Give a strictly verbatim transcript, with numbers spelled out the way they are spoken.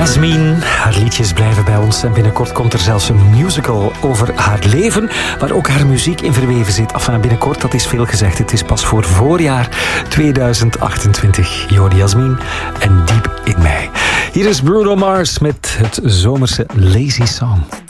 Jasmine, haar liedjes blijven bij ons en binnenkort komt er zelfs een musical over haar leven, waar ook haar muziek in verweven zit. Enfin, binnenkort, dat is veel gezegd. Het is pas voor voorjaar tweeduizend achtentwintig. Je hoort Jasmine en Diep in mij. Hier is Bruno Mars met het zomerse Lazy Song.